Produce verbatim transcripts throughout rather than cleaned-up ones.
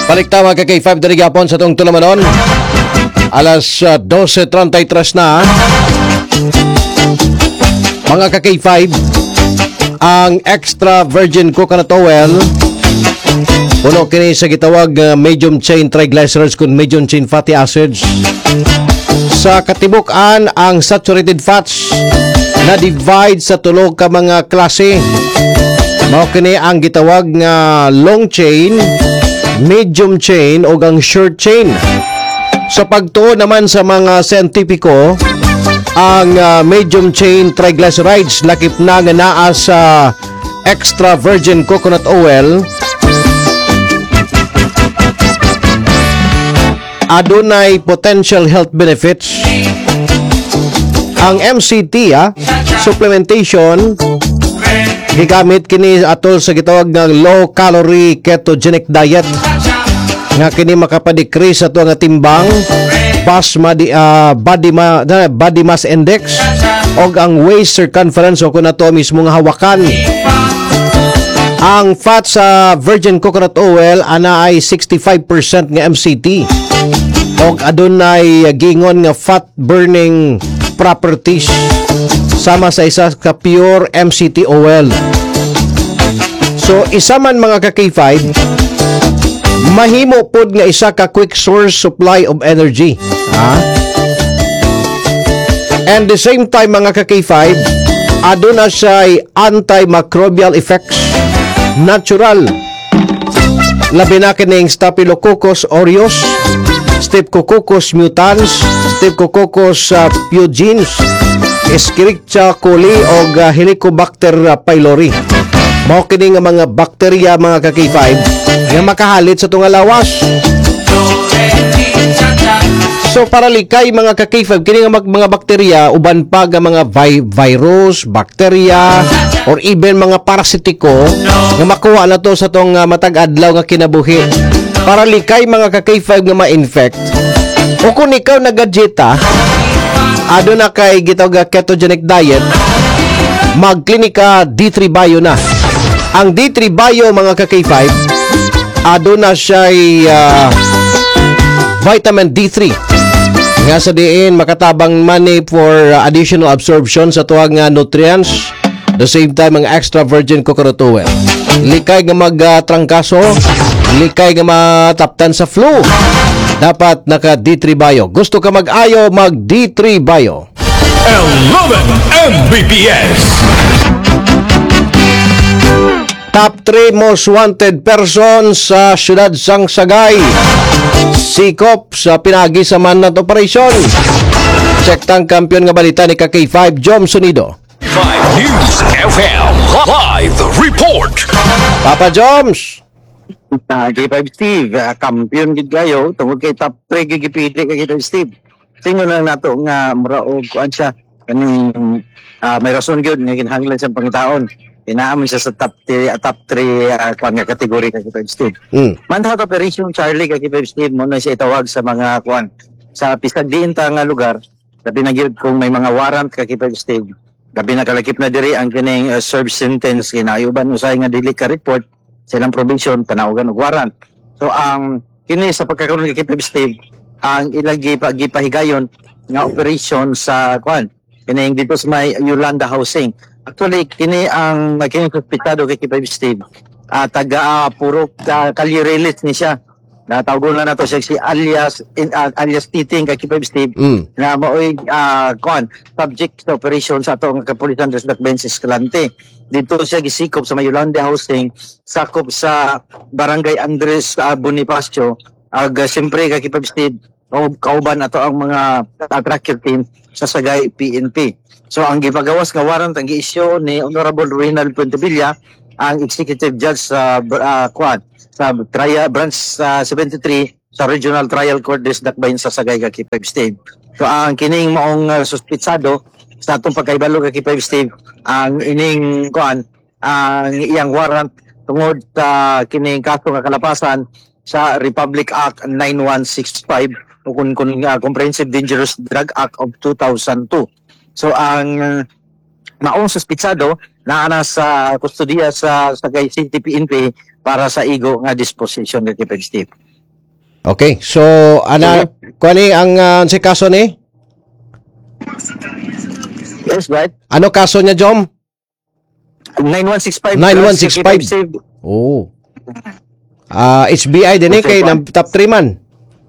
Balik tama ka kay five dari gapon sa tong tulamanon. Alas uh, twelve thirty-three na. Mga ka K five, ang extra virgin coconut oil puno kini sa gitawag uh, medium chain triglycerides kun medium chain fatty acids. Sa katibukan, ang saturated fats na divide sa tulo ka mga klase. Mao kini ang gitawag nga long chain, medium chain o ang short chain. Sa pagtuo naman sa mga siyentipiko, ang uh, medium chain triglycerides lakip na nga naa sa extra virgin coconut oil adunay potential health benefits. Ang M C T ah, supplementation gigamit kini atol sa gitawag nga low calorie ketogenic diet nga kini makapa-decrease ato nga timbang, body, uh, body, ma, body mass index o ang waist circumference o kung ato mismo nga hawakan. Ang fat sa virgin coconut oil ana ay sixty-five percent nga M C T o adunay gingon nga fat burning properties sama sa isa ka pure M C T oil. So isa man mga ka K five, mahimo pod nga isa ka quick source supply of energy. Ha? And the same time mga ka K five, aduna siya antimicrobial effects, natural. Labi na kining Staphylococcus aureus, Streptococcus mutans, Streptococcus uh, pyogenes, Escherichia coli o uh, Helicobacter pylori. Mao kini nga mga bakterya mga ka K five nga makahalit sa tunga lawas. So para likay mga ka K five kini nga mga bakterya uban pa nga mga vi- virus, bakterya or even mga parasitiko nga makuha na to sa tong uh, matag adlaw nga kinabuhi. Para likay mga ka K five nga ma-infect. O kung ikaw nag-gadgeta, ado na kay gitawag ketogenic diet, magklinika D three Bio na. Ang D three Bio mga ka K five, ado na siya uh, vitamin D three. Nga sa diin makatabang money for uh, additional absorption sa tuwag nga nutrients. The same time ang extra virgin coconut oil. Likay nga magtrangkaso, uh, likay nga mataptan sa flu. Dapat naka D three Bio. Gusto ka mag-ayo, mag D three Bio. eleven M B P S. Top three most wanted person sa siyudad sang Sagay. Sikop sa pinagi sa manat operasyon. Sektang kampiyon nga balita ni ka K five, Jom Sunido. five News F M Live Report. Papa Joms. Uh, K five Steve, uh, kampiyon gid kayo tungod kay top three gigipili kay K five Steve. Tingnan lang nato nga mura og kuan siya kaning uh, may rason gyud nga kinahanglan sa pangitaon. Inaamin siya sa top three, uh, top three uh, kuan nga kategory kay K five Steve. Mm. Manhattan Operation Charlie kay K five Steve mo na siya itawag sa mga kuan sa pisag diin ta nga lugar. Labi na gyud kung may mga warrant kay K five Steve. Labi na kalakip na diri ang kining uh, serve sentence kinayuban usay nga dili ka report silang probation panawagan og warrant. So ang kini sa pagkakaroon kay K five Steve ang ilagi pa gipahigayon nga operation sa kuan kini dito sa may Yolanda Housing. Actually kini ang kini hospitado kay K five Steve uh, taga uh, puro uh, Caliereles ni siya. Natawgon na nato siya si alias in, uh, alias Titing kay K five Steve Mm. na maoy uh, kuan subject sa operation sa atong kapulisan sa Benz Escalante. Dito siya gisikop sa Mayolanda Housing, sakop sa Barangay Andres uh, Bonifacio. Ag uh, siyempre kay K five Steve o kauban ato ang mga uh, tracker team sa Sagay P N P. So ang gipagawas nga warrant ang gi-issue ni Honorable Reynald Puentevilla, ang executive judge sa uh, Quad sa trial branch uh, seventy-three sa Regional Trial Court des Dakbayn sa Sagay kay K five Steve. So ang kining maong uh, suspitsado sa atong pagkaibalo kay K five Steve ang ining kuan ang iyang warrant tungod sa uh, kining kaso nga kalapasan sa Republic Act nine one six five o kun, kun uh, Comprehensive Dangerous Drug Act of two thousand two. So ang uh, maong suspitsado naa na sa kustodiya sa Sagay City P N P para sa igo nga disposition kay K five Steve. Okay, so ana kuani ang uh, si kaso ni? Yes, right. Ano kaso niya, Jom? nine one six five. nine one six five. Oh. Ah, H B I din eh kay ng top three man.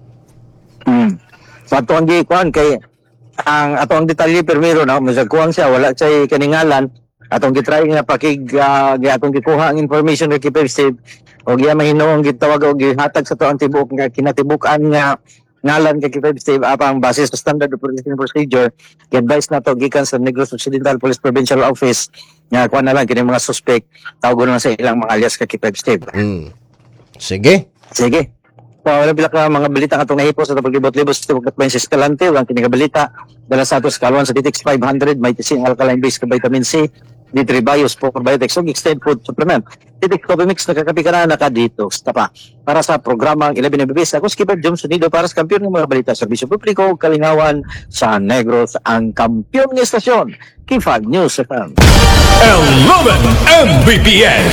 Hmm. So ato ang gikuan kay ang ato ang detalye primero na masagkuang siya wala siya kaningalan atong gitry nga pakig uh, atong gikuha ang information kay Keep Safe og iya mahinoong gitawag og gihatag sa to ang tibuok nga kinatibukan nga ngalan kay Keep Safe apang base sa standard operating procedure gi-advise na to gikan sa Negros Occidental Police Provincial Office nga kuan na lang kini mga suspect tawgon na sa ilang mga alias kay Keep Safe. Hmm. Sige. Sige. So, wala bila ka mga balita nga itong nahipo sa paglibot-libot sa Tibok Benches Escalante. Ang kiniga balita, dala sa atos kalwan sa D T X five hundred, may tising alkaline base ka vitamin C, D three Bios, probiotics, o extended food supplement. D T X Coffee Mix, nakakapi ka na naka dito. Tapa. Para sa programang eleven M B B S, ako skipper Jom Sunido para sa kampiyon ng mga balita, serbisyo publiko, kalingawan sa Negros, ang kampiyon ng estasyon. K five News F M. eleven M B B S.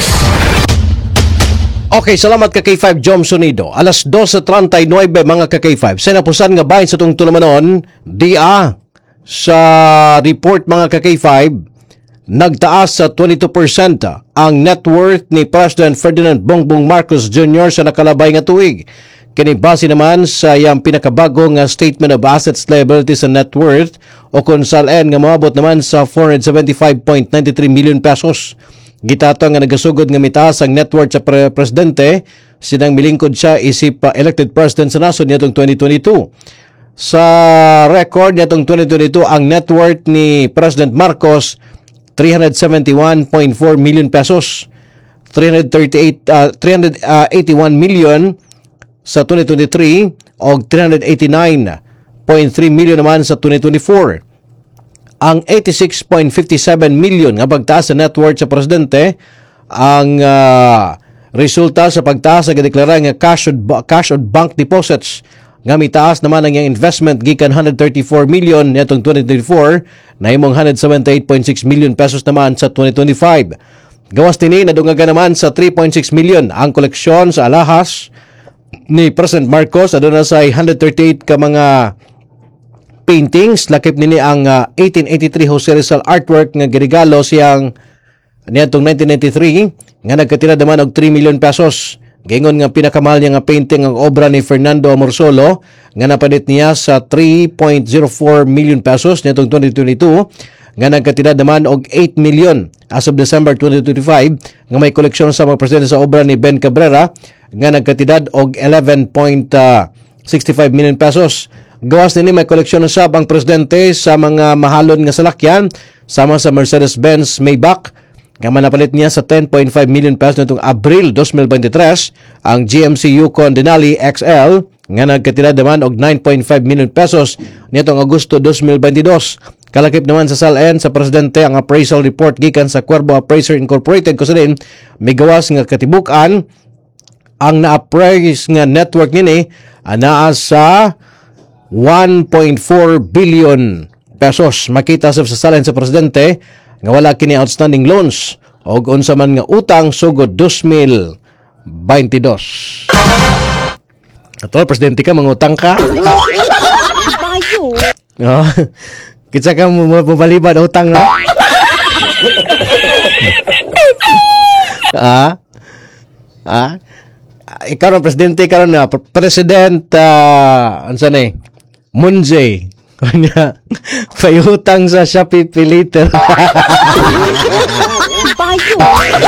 Okay, salamat ka K five Jom Sunido. Alas dos thirty-nine mga ka K five. Sinapusan nga bahin sa itong tulamanon, di a sa report mga ka K five, nagtaas sa twenty-two percent ang net worth ni President Ferdinand Bongbong Marcos Junior sa nakalabay nga tuig. Kini base naman sa iyang pinakabago nga Statement of Assets, Liabilities and Net Worth o kung saan nga moabot naman sa four hundred seventy-five point nine three million pesos. Gitato nga nagasugod nga mitaas ang net worth sa pre- presidente, sinang milingkod siya isip uh, elected president sa nasod nitong twenty twenty-two. Sa record nitong twenty twenty-two, ang net worth ni President Marcos three hundred seventy-one point four million pesos, three hundred thirty-eight uh, three hundred eighty-one million sa twenty twenty-three o three hundred eighty-nine point three million naman sa twenty twenty-four. Ang eighty-six point five seven million nga pagtaas sa net worth sa presidente ang uh, resulta sa pagtaas sa gideklara nga cash od, cash od bank deposits nga mitaas naman ang iyang investment gikan one hundred thirty-four million netong twenty twenty-four na imong one hundred seventy-eight point six million pesos naman sa twenty twenty-five. Gawas tini nadungaga naman sa three point six million ang koleksyon sa alahas ni President Marcos aduna sa one hundred thirty-eight ka mga paintings, lakip nini ang uh, eighteen eighty-three Jose Rizal artwork nga girigalo siyang niyadtong nineteen ninety-three nga nagkatira naman og three million pesos. Gingon nga pinakamahal niya nga painting ang obra ni Fernando Amorsolo nga napadit niya sa three point zero four million pesos nitong twenty twenty-two nga nagkatira naman og eight million as of December twenty twenty-five nga may koleksyon sa mga presidente sa obra ni Ben Cabrera nga nagkatidad og eleven point six five million pesos. Gawas nini may koleksyon na sab ang presidente sa mga mahalon nga salakyan sama sa Mercedes-Benz Maybach nga manapalit niya sa ten point five million pesos nitong Abril twenty twenty-three ang G M C Yukon Denali X L nga nagkatira naman og nine point five million pesos nitong Agosto twenty twenty-two. Kalakip naman sa S A L N sa presidente ang appraisal report gikan sa Cuervo Appraiser Incorporated kusanin may gawas nga katibukan ang na-appraise nga network nini anaa sa one point four billion pesos. Makita sa sasalen sa presidente nga wala kini outstanding loans o unsa man nga utang sugod twenty twenty-two. Ato, presidente ka, mangutang ka? Bayo. Oh, kitsa ka mo mabalibad utang na? ah? Ah? Ikaw na, presidente, ikaw na, president, uh, ano saan eh? Munjay. Kanya, payutang sa Shopee Piliter. Bayo.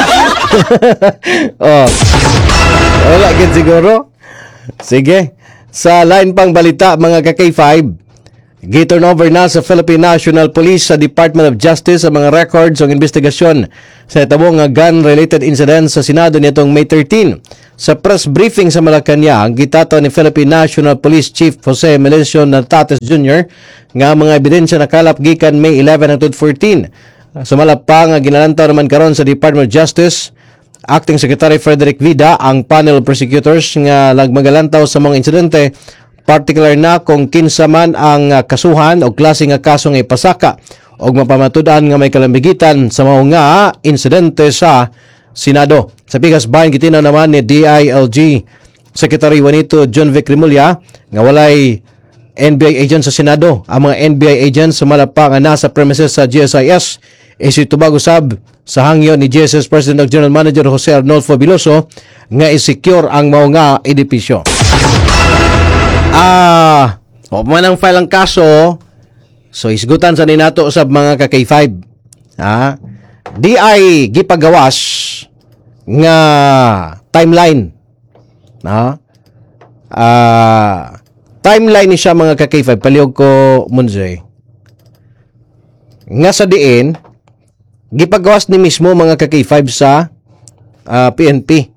Oh. Wala gid siguro. Sige. Sa line pang balita mga ka K five, gi-turn over na sa Philippine National Police sa Department of Justice sa mga records ng investigasyon sa itabong nga gun-related incident sa Senado nitong May thirteenth. Sa press briefing sa Malacanang, gitato ni Philippine National Police Chief Jose Melencio Natates Junior nga mga ebidensya nakalap gikan May eleventh hangtod fourteen. Sumalap pa nga ginalantaw naman karon sa Department of Justice Acting Secretary Frederick Vida ang panel of prosecutors nga nagmagalantaw sa mga insidente, particular na kung kinsa man ang kasuhan o klase nga kaso nga ipasaka o mapamatudan nga may kalambigitan sa mga nga insidente sa Senado. Sa pikas bahin gitinaw naman ni D I L G Secretary Juanito John Vic Rimulya nga walay N B I agent sa Senado. Ang mga N B I agents sumalapa nga nasa premises sa G S I S isitubag usab sa hangyo ni G S I S President ug General Manager Jose Arnolfo Biloso nga i-secure ang mao nga edipisyo. Ah, o man ang file ang kaso, so isgutan sa ninato usab mga ka K five. Ha? Di ay gipagawas nga timeline. Ha? Ah, timeline ni siya mga ka K five palihog ko Munzoy. Nga sa diin gipagawas ni mismo mga ka K five sa uh, P N P.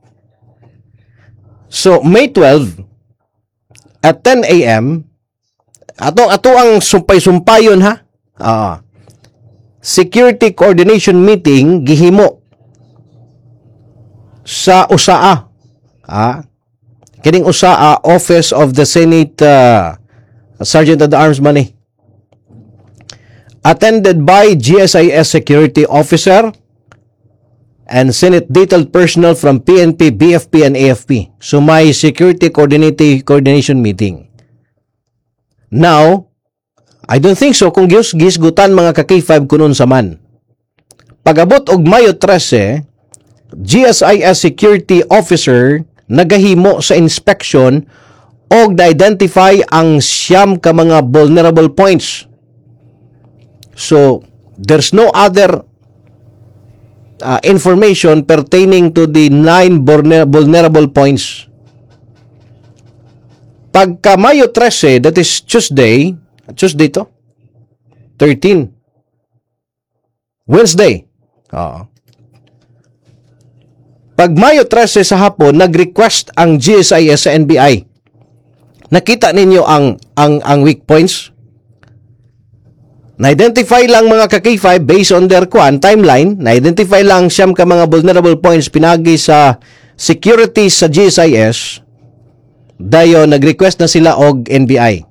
So May twelfth at ten a m ato ato ang sumpay-sumpayon ha. Ah. Security coordination meeting gihimo sa U S A A. Ah. Kining U S A A Office of the Senate uh, Sergeant at Arms Money. Attended by G S I S security officer and Senate detailed personnel from P N P, B F P, and A F P. So may security coordinati- coordination meeting. Now, I don't think so kung gis gisgutan mga ka K five kunon sa man. Pag-abot og Mayo thirteen, G S I S security officer nagahimo sa inspection og na-identify ang siyam ka mga vulnerable points. So, there's no other uh, information pertaining to the nine vulnerable points. Pagka Mayo thirteen, that is Tuesday, Tuesday to? thirteen. Wednesday. Oo. Pag Mayo thirteen sa hapon, nag-request ang G S I S sa N B I. Nakita ninyo ang ang ang weak points? Na-identify lang mga ka K five based on their kwan timeline, na-identify lang siyam ka mga vulnerable points pinagi sa security sa G S I S. Dayon nag-request na sila og N B I.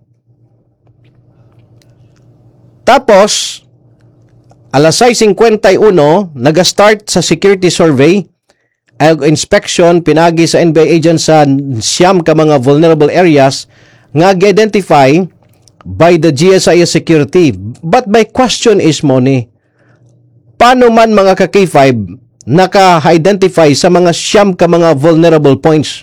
Tapos alas sais fifty-one nag-start sa security survey ag inspection pinagi sa N B I agent sa siyam ka mga vulnerable areas nga gi-identify by the G S I S security. But my question is mo ni, paano man mga ka K five naka-identify sa mga siyam ka mga vulnerable points?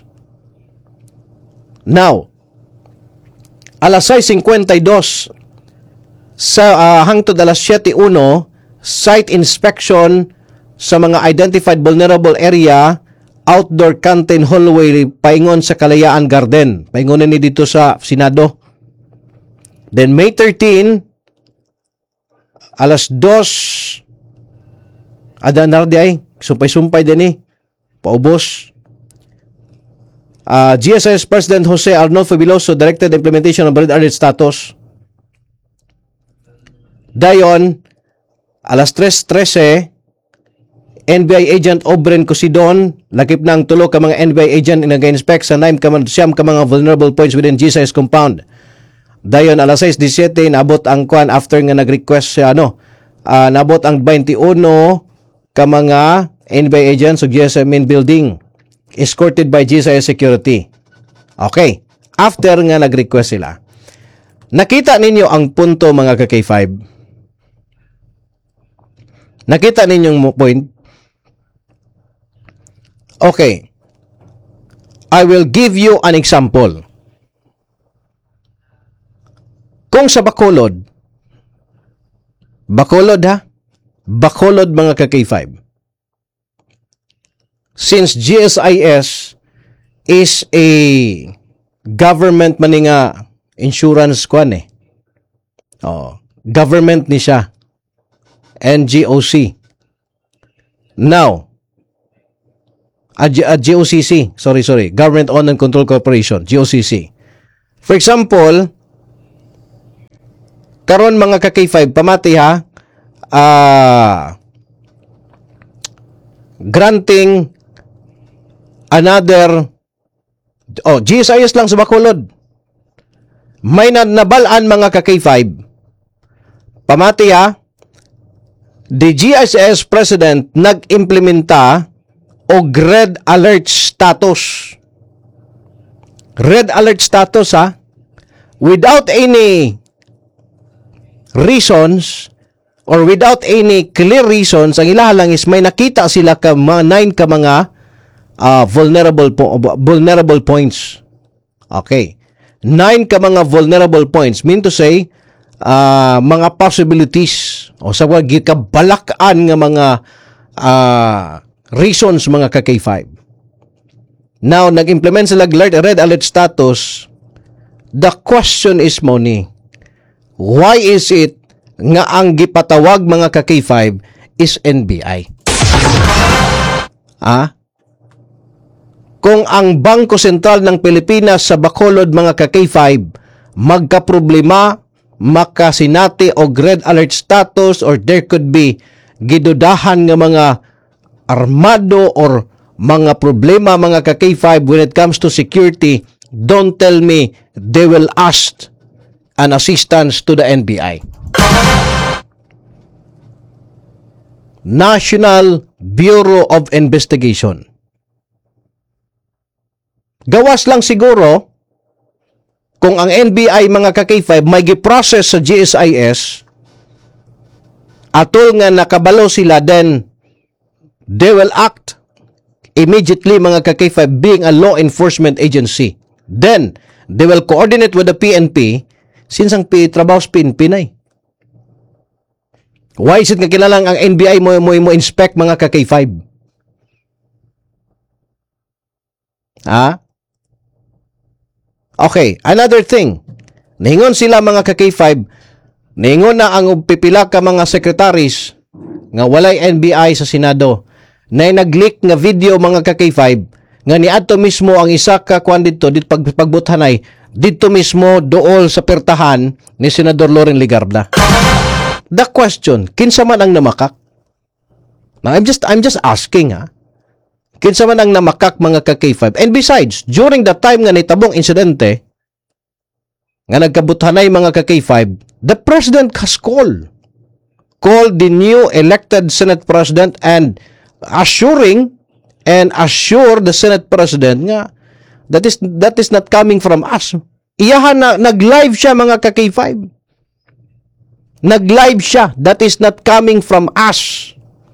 Now, alas sais fifty-two sa uh, hangtod alas siyete uno, site inspection sa mga identified vulnerable area, outdoor canteen hallway paingon sa Kalayaan Garden. Paingon ni dito sa Senado. Then May thirteen, alas dos, ada nardi ay, sumpay-sumpay din eh, paubos. Uh, G S I S President Jose Arnolfo Biloso directed implementation of red alert status. Dayon, alas tres trese, N B I agent Obren Cosidon, lakip ng tulo ka mga N B I agent nag-inspect sa nine ka siyam ka mga vulnerable points within G S I S compound. Dayon alas sais disyete nabot ang kwan after nga nag-request sa ano, uh, nabot ang twenty-one ka mga N B I agents sa G S I main building escorted by G S I S security. Okay, after nga nag-request sila. Nakita ninyo ang punto mga ka K five. Nakita ninyong point. Okay. I will give you an example. Kung sa Bacolod, Bacolod ha? Bacolod mga ka K five. Since G S I S is a government man nga insurance kwan eh. Oh, government ni siya. N G O C. Now, a, G- a G O C C, sorry, sorry, Government Owned and Control Corporation, G O C C. For example, karon mga ka K five, pamati ha, uh, granting another, oh, G S I S lang sa Bacolod. May nabalaan mga ka K five, pamati ha, the G S I S President nag-implementa og red alert status. red alert status ha, without any reasons or without any clear reasons, ang ilaha lang is may nakita sila ka mga nine ka mga uh, vulnerable po, vulnerable points. Okay. Nine ka mga vulnerable points. Mean to say, uh, mga possibilities o sa wag gikabalakan nga mga uh, reasons mga ka K five. Now, nag-implement sila red alert status. The question is, Moni, why is it nga ang gipatawag mga ka K five is N B I? Ah? Kung ang Bangko Sentral ng Pilipinas sa Bacolod mga ka K five magkaproblema, makasinati o red alert status or there could be gidudahan nga mga armado or mga problema mga ka K five when it comes to security, don't tell me they will ask an assistance to the N B I. National Bureau of Investigation. Gawas lang siguro kung ang N B I mga ka K five may gi-process sa G S I S atol nga nakabalo sila, then they will act immediately mga ka K five being a law enforcement agency. Then they will coordinate with the P N P since ang P trabaho sa P N P na eh. Why is it nga kilalang ang N B I mo mo, mo inspect mga ka K five? Ha? Okay, another thing. Ningon sila mga ka K five, ningon na ang pipila ka mga secretaries nga walay N B I sa Senado na nag-leak nga video mga ka K five nga niadto mismo ang isa ka kwan dito dit pag pagbuthanay dito mismo dool sa pertahan ni Senador Loren Legarda. The question, kinsa man ang namakak? Now, I'm just I'm just asking ha. Kinsa man ang namakak mga ka K five? And besides, during the time nga nitabong insidente nga nagkabuthanay mga ka K five, the president has called called the new elected Senate President and assuring and assure the Senate President nga that is that is not coming from us. Iyahan na nag-live siya mga ka K five. Nag-live siya, that is not coming from us.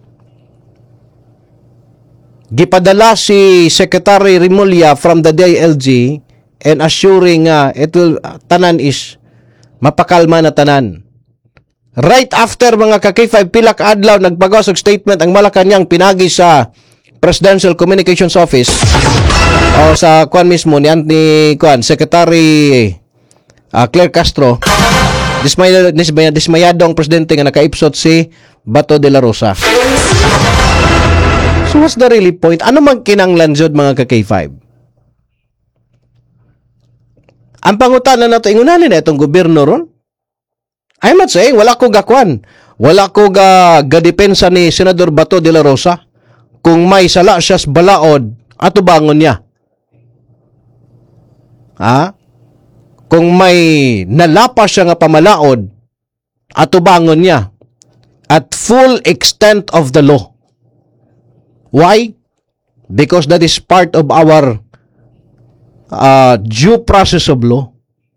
Gipadala si Secretary Rimulya from the D I L G and assuring nga uh, it will uh, tanan is mapakalma na tanan. Right after mga ka K five pila ka adlaw nagpagawas og statement ang Malacañang pinagi sa Presidential Communications Office o sa kuan mismo ni ni kuan Secretary uh, Claire Castro. Dismayado, dismayado, dismayado ang presidente nga nakaipsot si Bato de la Rosa. So what's the really point? Ano man kinanglan jud mga ka K five? Ang pangutana nato ingunanin na itong gobyerno ron. I'm not saying wala ko gakwan. Wala ko ga gadepensa ni Senador Bato de la Rosa. Kung may sala siya sa balaod, ato bangon niya. Ha? Kung may nalapas siya nga pamalaod, ato bangon niya. At full extent of the law. Why? Because that is part of our uh, due process of law.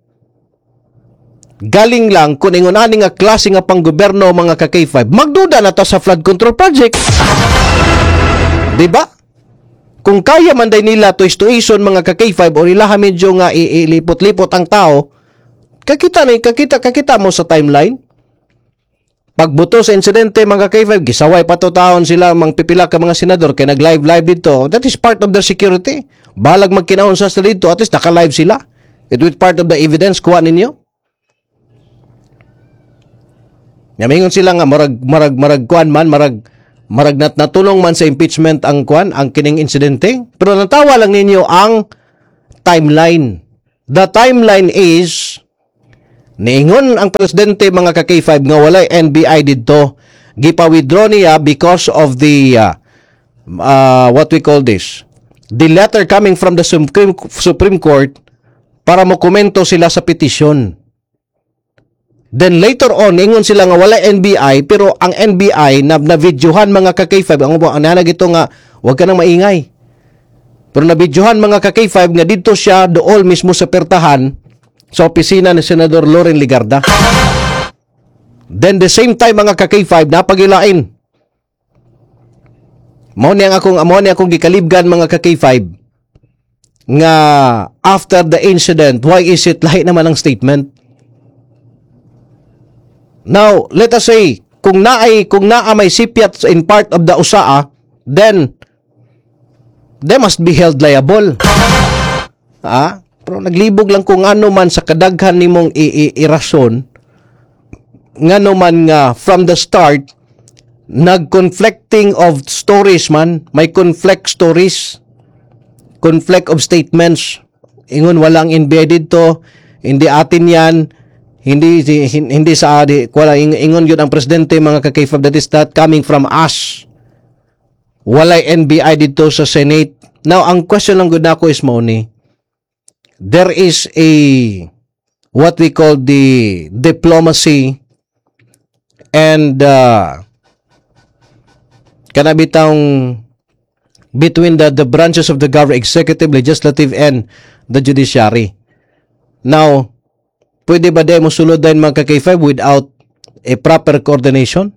Galing lang kung ingon ani nga klase nga panggobyerno mga ka K five, magduda na to sa flood control project. Diba? Kung kaya man day nila to istuison mga ka K five o ilaha medyo nga ilipot-lipot ang tao, kakita na kakita kakita mo sa timeline. Pagbuto sa insidente mga K five, gisaway pa to taon sila mang pipila ka mga senador kay nag-live live dito. That is part of their security. Balag magkinaon sa dito, at least naka-live sila. It was part of the evidence kuha ninyo. Yamingon sila nga marag marag marag kuan man marag marag nat natulong man sa impeachment ang kuan ang kining insidente. Pero natawa lang ninyo ang timeline. The timeline is niingon ang presidente mga ka K five nga walay N B I didto, gipa-withdraw niya because of the uh, uh, what we call this, the letter coming from the Supreme, Supreme Court para mo komento sila sa petition. Then later on ingon sila nga walay N B I pero ang N B I na na-videohan mga ka K five ang ang nanag ito nga wag ka nang maingay. Pero nabidyohan mga ka K five nga dito siya dool mismo sa pertahan sa opisina ni Senador Loren Ligarda. Then the same time mga ka K five napagilain. Mao ni ang akong amo ni akong gikalibgan mga ka K five nga after the incident, why is it lahi naman ang statement? Now, let us say kung naay kung naa may sipyat in part of the U S A A, then they must be held liable. Ah, pero naglibog lang kung ano man sa kadaghan nimong i-irason ngano man nga from the start nag-conflicting of stories man, may conflict stories, conflict of statements. Ingon walang embedded to, hindi atin yan, hindi hindi sa adi, wala ingon yun ang presidente mga ka-K five, that is not coming from us. Walay N B I dito sa Senate. Now, ang question lang gud nako is mo ni, there is a what we call the diplomacy and uh, kanabitang between the, the branches of the government, executive, legislative, and the judiciary. Now, pwede ba di mo sulod din mga ka-K five without a proper coordination?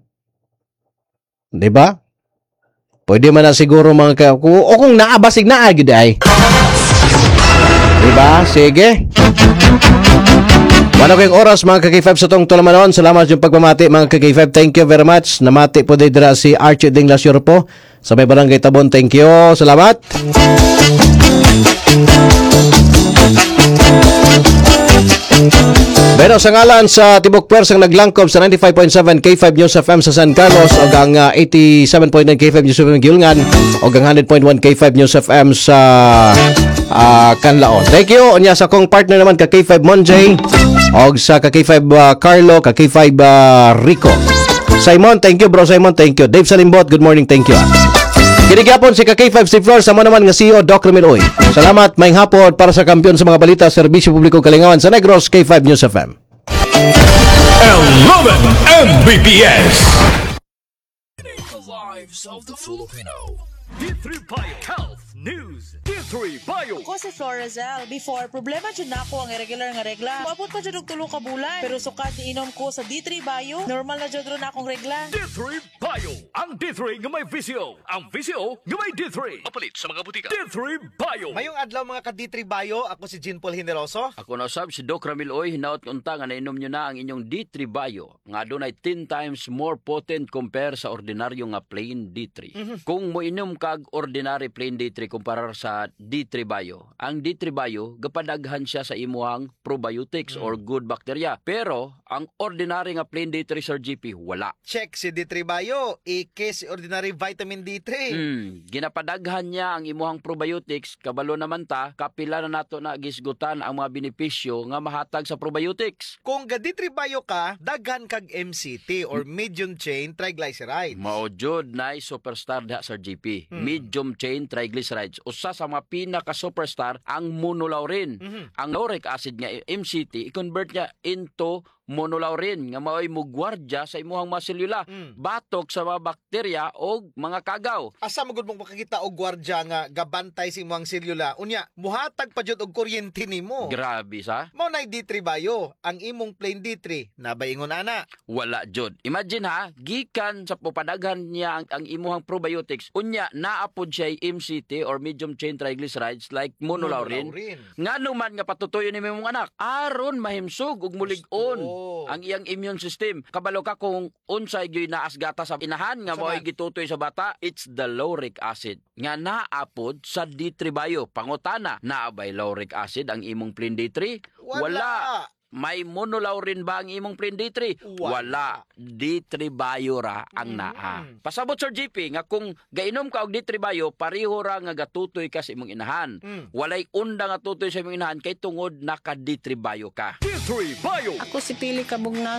Diba? Pwede man na siguro mga ka... O kung naabasig na agad ay. Diba? Sige. Wala ko yung oras mga ka-K five sa tong tulamanon. Salamat yung pagmamati mga ka-K five. Thank you very much. Namati po dito si Archie Dinglas Yorpo sa may Barangay Tabon. Thank you. Salamat. Pero sa ngalan sa Tibok Pwersang naglangkob sa ninety-five point seven K five News F M sa San Carlos o ang uh, eighty-seven point nine K five News F M Gilngan o ang one hundred point one K five News F M sa uh, Canlaon. Thank you. Unya sa kong partner naman ka K five Monjay o sa ka K five uh, Carlo, ka K five uh, Rico. Simon, thank you bro Simon, thank you. Dave Salimbot, good morning, thank you. Kinigapon si ka K five Steve Flores, sama naman nga C E O Doc Ramil Oy. Salamat, maing hapon para sa kampiyon sa mga balita, serbisyo publiko kalingawan sa Negros, K five News F M. eleven M B P S. The lives of the Filipino. D three Bio Health News. D three Bio. Ako si Florazel. Before, problema dyan na ako ang irregular nga regla. Maabot pa dyan og tulo ka bulan. Pero sukat iinom ko sa D three Bio, normal na dyan ron akong regla. D three Bio. Ang D three nga may visyo. Ang visyo nga may D three. Mapalit sa mga butika. D three Bio. Mayong adlaw mga ka-D three Bio, ako si Jean Paul Generoso. Ako na usab si Doc Ramil Oy, hinaot unta nga nainom nyo na ang inyong D three Bio nga adunay ten times more potent compare sa ordinaryo nga plain D three. Mm-hmm. Kung moinom kag ordinary plain D three kumparar sa D three Bio, ang D three Bio gapadaghan siya sa imuhang probiotics mm. or good bacteria. Pero ang ordinary nga plain D three Sir G P wala. Check si D three Bio, ike si ordinary vitamin D three. Hmm, ginapadaghan niya ang imuhang probiotics, kabalo naman ta, kapila na nato na gisgutan ang mga benepisyo nga mahatag sa probiotics. Kung ga D three Bio ka, daghan kag M C T or medium chain triglycerides. Mao jud nay superstar diha Sir G P. Hmm. Medium chain triglycerides. Usa sa mga pinaka-superstar ang monolaurin. Mm-hmm. Ang lauric acid nga M C T, i-convert niya into monolaurin nga mao'y mugwardya sa imuhang mga selula, mm. batok sa mga bakterya o mga kagaw. Asa magud mong makakita og gwardya nga gabantay sa imuhang selula, unya muhatag pa jud og kuryente nimo. Grabe sa. Mao nay D three Bio, ang imong plain D three nabaingon ana. Wala jud. Imagine ha, gikan sa pupadaghan niya ang, ang imuhang probiotics, unya naapod siya M C T or medium chain triglycerides like monolaurin. monolaurin. Ngano man nga patutoyo ni imong anak, aron mahimsog ug mulig-on ang iyang immune system. Kabalo ka kung unsay gyud naas gata sa inahan nga mo'y gitutoy sa bata, it's the lauric acid nga naapod sa D three Bio. Pangutana, naabay lauric acid ang imong plain D three? Wala. Wala. May monolaurin ba ang imong plain D three? Wala. D three Bio ra ang naa. Mm. Pasabot Sir G P nga kung gainom ka og D three Bio, pareho ra nga gatutoy ka sa imong inahan. Mm. Walay unda nga tutoy sa imong inahan kay tungod naka D three Bio ka. D three Bio. Ako si Pili Kabugnas.